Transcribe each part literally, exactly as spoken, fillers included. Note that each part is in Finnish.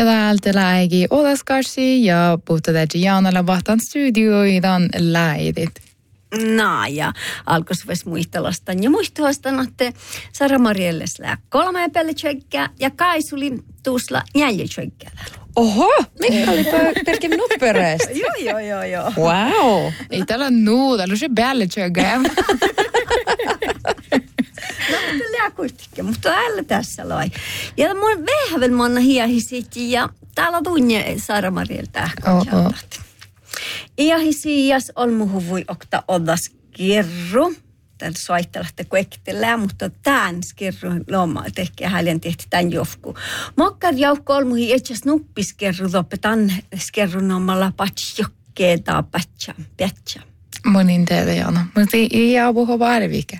Ja täältä läigi Olaskarsi ja puhutaan Jaanalla vahtaan studioidan läidit. No ja alkoisves muistelastan ja muistuastan, että Sara Marielles lää kolme pelletjöikkää ja Kaisuli tuusla neljätjöikkää. Oho, mikä oli perkin nuppereesta? Joo, joo, joo, joo. Wow. Ei täällä nuu, täällä on se pelletjöikkää. No, mutta lää kuitenkin, mutta älä tässä loi. Ja mun vähävel manna hiahisitti ja täällä tunne Sara Marielta ähkön. Iahisias on muhu voi okta odas kerro. Täällä soittelahti kuektelää, mutta tämän kerro loma tekee hänen tehty tämän jofku. Mokkar jaukko on muhi etsäs nuppis kerro lopetan kerro nomalla patsjokkeeta patsa, patsa. Monin teille, Jaana. Mutta ei jää puhua vaariviike.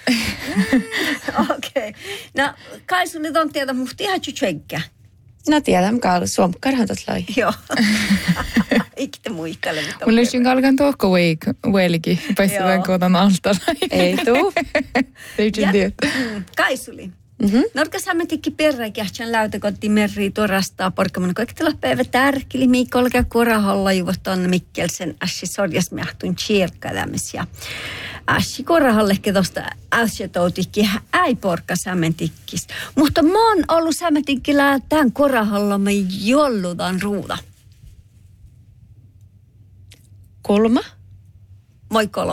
Okei. No, kai sulle on tiedä muhti ihan tjutsäikkä. No tiedän, kaal suomkkarhan tot lai. Joo. Ikte muistele. Mulla olisi kalkan tohko weilikin, pääsivän kodan altalla. Ei tuu. Ei tiedä. Kaisuli. Mm-hmm. Norkas ammetikki perräkähtsän läytäkotti merri tuorastaa porkamon koiktella päivä tärkili Miikolka Koraholla juvoton Mikkelsen ässi sorjasmiahtun tjirkkalämis ja ässi Koraholle kedosta äsjetoutikki äi porkas ammetikkis. Mutta mä oon ollut ammetikkillä tämän Koraholla me jolludan ruuda. Kolma? Moi kolma.